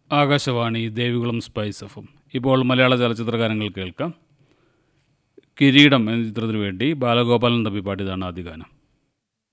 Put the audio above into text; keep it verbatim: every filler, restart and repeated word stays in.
Akashvani Devikulam spice എഫും. ഇപ്പോൾ മലയാള ചലച്ചിത്ര ഗാനങ്ങൾ കേൾക്കാം. കിരീടം എന്ന ചിത്രത്തിനു വേണ്ടി ബാലഗോപാലൻ തമ്പി പാടിയതാണ് ആദ്യ ഗാനം.